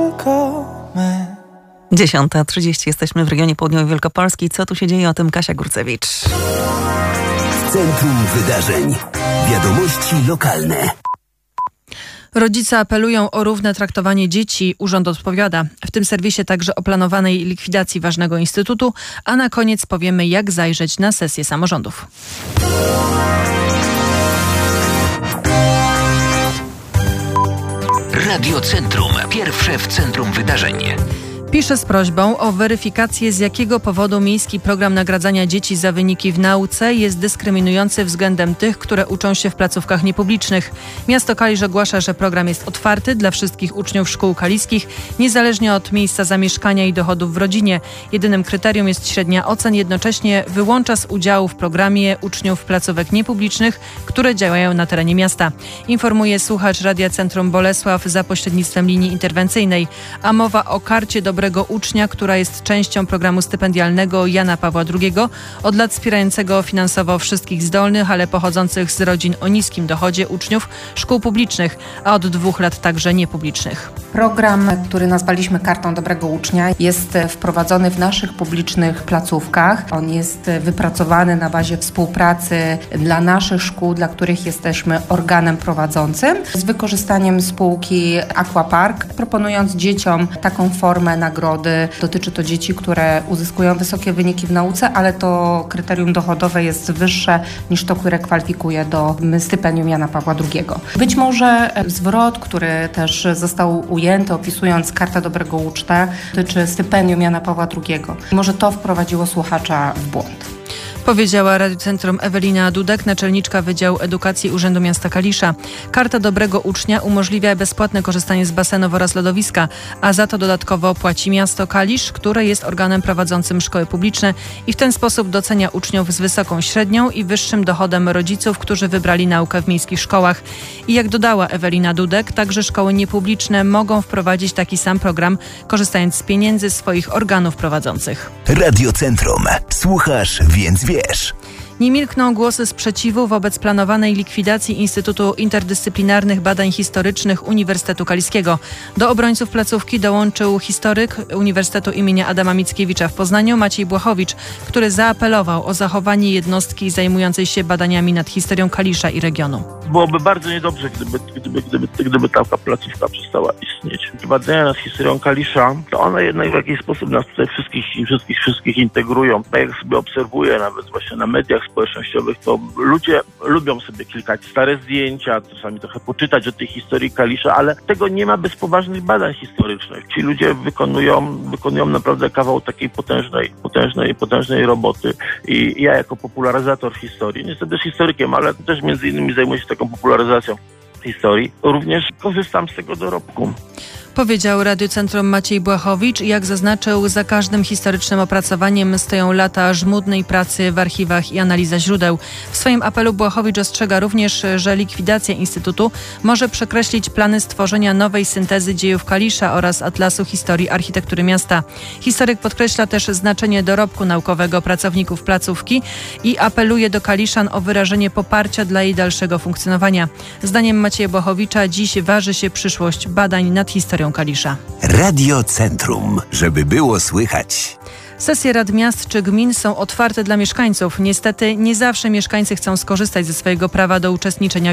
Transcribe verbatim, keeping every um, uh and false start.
tylko my. dziesiąta trzydzieści. Jesteśmy w regionie południowej Wielkopolski. Co tu się dzieje? O tym Kasia Gurcewicz. Centrum Wydarzeń. Wiadomości lokalne. Rodzice apelują o równe traktowanie dzieci. Urząd odpowiada. W tym serwisie także o planowanej likwidacji ważnego instytutu, a na koniec powiemy, jak zajrzeć na sesję samorządów. Radio Centrum. Pierwsze w centrum wydarzeń. Pisze z prośbą o weryfikację, z jakiego powodu miejski program nagradzania dzieci za wyniki w nauce jest dyskryminujący względem tych, które uczą się w placówkach niepublicznych. Miasto Kalisz ogłasza, że program jest otwarty dla wszystkich uczniów szkół kaliskich, niezależnie od miejsca zamieszkania i dochodów w rodzinie. Jedynym kryterium jest średnia ocen, jednocześnie wyłącza z udziału w programie uczniów placówek niepublicznych, które działają na terenie miasta. Informuje słuchacz Radia Centrum Bolesław za pośrednictwem linii interwencyjnej, a mowa o karcie dobrego ucznia, która jest częścią programu stypendialnego Jana Pawła drugiego, od lat wspierającego finansowo wszystkich zdolnych, ale pochodzących z rodzin o niskim dochodzie uczniów szkół publicznych, a od dwóch lat także niepublicznych. Program, który nazwaliśmy Kartą Dobrego Ucznia, jest wprowadzony w naszych publicznych placówkach. On jest wypracowany na bazie współpracy dla naszych szkół, dla których jesteśmy organem prowadzącym, z wykorzystaniem spółki Aquapark, proponując dzieciom taką formę nagrody. Dotyczy to dzieci, które uzyskują wysokie wyniki w nauce, ale to kryterium dochodowe jest wyższe niż to, które kwalifikuje do stypendium Jana Pawła drugiego. Być może zwrot, który też został ujęty, opisując Kartę Dobrego Ucznia, dotyczy stypendium Jana Pawła drugiego. Może to wprowadziło słuchacza w błąd. Powiedziała Radio Centrum Ewelina Dudek, naczelniczka Wydziału Edukacji Urzędu Miasta Kalisza. Karta Dobrego Ucznia umożliwia bezpłatne korzystanie z basenów oraz lodowiska, a za to dodatkowo płaci miasto Kalisz, które jest organem prowadzącym szkoły publiczne i w ten sposób docenia uczniów z wysoką średnią i wyższym dochodem rodziców, którzy wybrali naukę w miejskich szkołach. I jak dodała Ewelina Dudek, także szkoły niepubliczne mogą wprowadzić taki sam program, korzystając z pieniędzy swoich organów prowadzących. Radio Centrum. Słuchasz, więc wiesz. Nie milkną głosy sprzeciwu wobec planowanej likwidacji Instytutu Interdyscyplinarnych Badań Historycznych Uniwersytetu Kaliskiego. Do obrońców placówki dołączył historyk Uniwersytetu imienia Adama Mickiewicza w Poznaniu Maciej Błachowicz, który zaapelował o zachowanie jednostki zajmującej się badaniami nad historią Kalisza i regionu. Byłoby bardzo niedobrze, gdyby, gdyby, gdyby, gdyby taka placówka przestała istnieć. Badania nad historią Kalisza, to one jednak w jakiś sposób nas tutaj wszystkich, wszystkich, wszystkich integrują. Tak jak sobie obserwuję nawet właśnie na mediach społecznościowych, to ludzie lubią sobie klikać stare zdjęcia, czasami trochę poczytać o tej historii Kalisza, ale tego nie ma bez poważnych badań historycznych. Ci ludzie wykonują, wykonują naprawdę kawał takiej potężnej, potężnej, potężnej roboty i ja jako popularyzator historii, nie jestem też historykiem, ale też między innymi zajmuję się taką popularyzacją historii, również korzystam z tego dorobku. Powiedział Radio Centrum Maciej Błachowicz. Jak zaznaczył, za każdym historycznym opracowaniem stoją lata żmudnej pracy w archiwach i analiza źródeł. W swoim apelu Błachowicz ostrzega również, że likwidacja Instytutu może przekreślić plany stworzenia nowej syntezy dziejów Kalisza oraz Atlasu Historii Architektury Miasta. Historyk podkreśla też znaczenie dorobku naukowego pracowników placówki i apeluje do Kaliszan o wyrażenie poparcia dla jej dalszego funkcjonowania. Zdaniem Macieja Błachowicza dziś waży się przyszłość badań nad historią Kalisza. Radio Centrum, żeby było słychać. Sesje rad miast czy gmin są otwarte dla mieszkańców. Niestety nie zawsze mieszkańcy chcą skorzystać ze swojego prawa do uczestniczenia